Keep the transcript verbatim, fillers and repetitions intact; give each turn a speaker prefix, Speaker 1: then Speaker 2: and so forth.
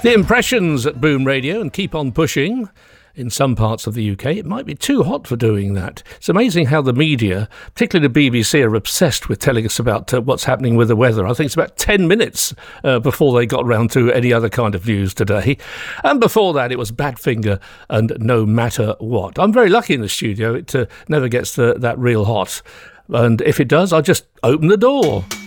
Speaker 1: The Impressions at Boom Radio and Keep On Pushing. In some parts of the U K, it might be too hot for doing that. It's amazing how the media, particularly the B B C, are obsessed with telling us about uh, what's happening with the weather. I think it's about ten minutes uh, before they got round to any other kind of news today. And before that, it was Badfinger and No Matter What. I'm very lucky in the studio. It uh, never gets the, that real hot. And if it does, I'll just open the door.